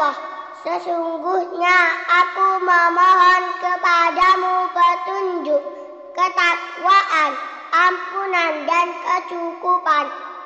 Allah, sesungguhnya aku memohon kepadamu petunjuk, ketakwaan, ampunan dan kecukupan.